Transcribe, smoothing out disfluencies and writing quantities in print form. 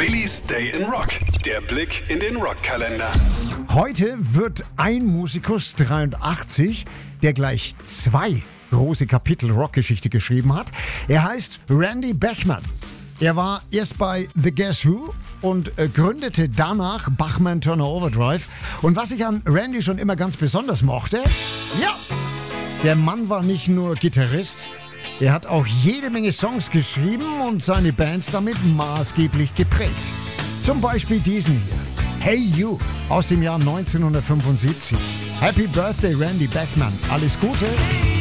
Billys Day in Rock. Der Blick in den Rockkalender. Heute wird ein Musikus 83, der gleich 2 große Kapitel Rockgeschichte geschrieben hat. Er heißt Randy Bachman. Er war erst bei The Guess Who und gründete danach Bachman Turner Overdrive. Und was ich an Randy schon immer ganz besonders mochte, ja, der Mann war nicht nur Gitarrist, er hat auch jede Menge Songs geschrieben und seine Bands damit maßgeblich geprägt. Zum Beispiel diesen hier, Hey You, aus dem Jahr 1975. Happy Birthday Randy Bachman, alles Gute.